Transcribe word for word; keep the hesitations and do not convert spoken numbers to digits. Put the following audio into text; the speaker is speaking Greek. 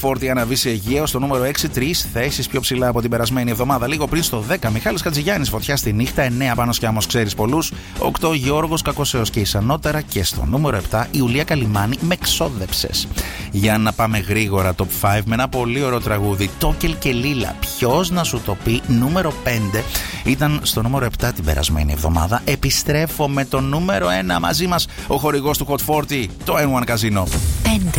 φορτί αναβεί σε Αιγαίο στο νούμερο έξι, τρεις θέσεις πιο ψηλά από την περασμένη εβδομάδα. Λίγο πριν στο δέκα, Μιχάλης Χατζηγιάννης, Φωτιά στη νύχτα. εννέα, Πάνος Κιάμος, ξέρεις πολλούς. οκτώ, Γιώργος Κακοσέος και Ισανότερα. Και στο νούμερο επτά, Ιουλία Καλιμάνη, με ξόδεψες. Για να πάμε γρήγορα top πέντε με ένα πολύ ωραίο τραγούδι. Τόκελ και Λίλα. Ποιος να σου το πει, νούμερο πέντε. Ήταν στο νούμερο επτά την περασμένη εβδομάδα. Επιστρέφω με το νούμερο ένα μαζί μας, ο χορηγός του Hot σαράντα, το N one Casino. πέντε.